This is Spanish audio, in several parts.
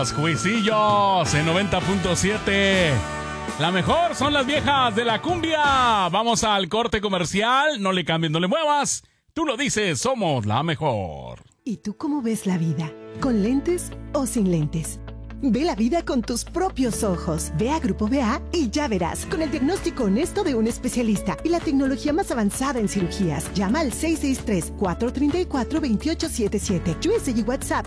Los Juicillos en 90.7. La mejor son las viejas de la cumbia. Vamos al corte comercial. No le cambies, no le muevas. Tú lo dices, somos la mejor. ¿Y tú cómo ves la vida? ¿Con lentes o sin lentes? Ve la vida con tus propios ojos. Ve a Grupo BA y ya verás. Con el diagnóstico honesto de un especialista y la tecnología más avanzada en cirugías. Llama al 663-434-2877. USA y WhatsApp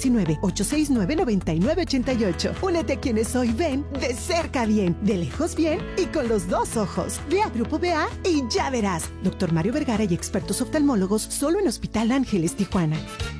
619-869-9988. Únete a quienes hoy ven de cerca bien, de lejos bien y con los dos ojos. Ve a Grupo BA y ya verás. Doctor Mario Vergara y expertos oftalmólogos solo en Hospital Ángeles, Tijuana.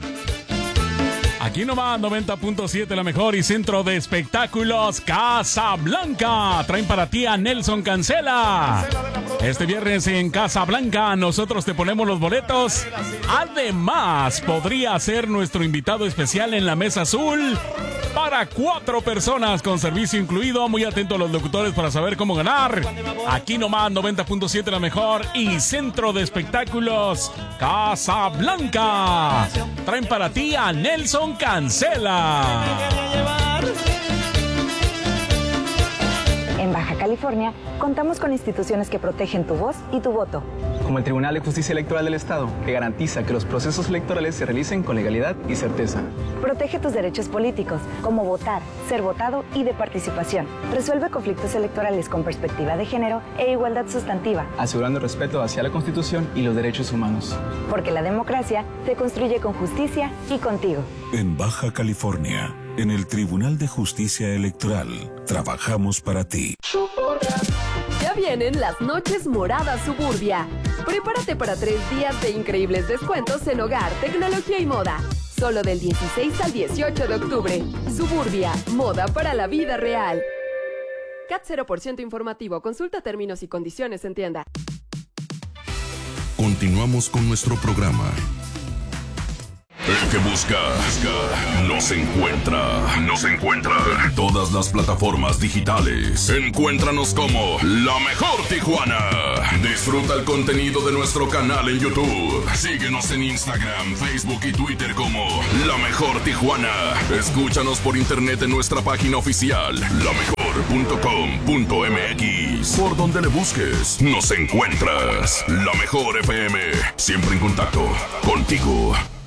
Aquí nomás 90.7 la mejor y centro de espectáculos Casablanca. Traen para ti a Nelson Cancela. Este viernes en Casablanca nosotros te ponemos los boletos. Además, podría ser nuestro invitado especial en la Mesa Azul para 4 personas con servicio incluido. Muy atento a los locutores para saber cómo ganar. Aquí nomás 90.7 la mejor y centro de espectáculos Casablanca. Traen para ti a Nelson Cancela. En Baja California, contamos con instituciones que protegen tu voz y tu voto. Como el Tribunal de Justicia Electoral del Estado, que garantiza que los procesos electorales se realicen con legalidad y certeza. Protege tus derechos políticos, como votar, ser votado y de participación. Resuelve conflictos electorales con perspectiva de género e igualdad sustantiva. Asegurando el respeto hacia la Constitución y los derechos humanos. Porque la democracia se construye con justicia y contigo. En Baja California, en el Tribunal de Justicia Electoral, trabajamos para ti. Ya vienen las noches moradas Suburbia. Prepárate para 3 días de increíbles descuentos en hogar, tecnología y moda. Solo del 16 al 18 de octubre. Suburbia, moda para la vida real. CAT 0% informativo. Consulta términos y condiciones en tienda. Continuamos con nuestro programa. El que busca, nos encuentra. En todas las plataformas digitales. Encuéntranos como La Mejor Tijuana. Disfruta el contenido de nuestro canal en YouTube. Síguenos en Instagram, Facebook y Twitter como La Mejor Tijuana. Escúchanos por internet en nuestra página oficial, lamejor.com.mx. Por donde le busques, nos encuentras. La Mejor FM, siempre en contacto contigo.